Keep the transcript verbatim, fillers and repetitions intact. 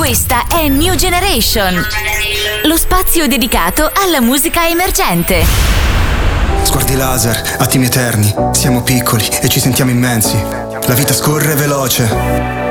Questa è New Generation, lo spazio dedicato alla musica emergente. Sguardi laser, attimi eterni, siamo piccoli e ci sentiamo immensi. La vita scorre veloce,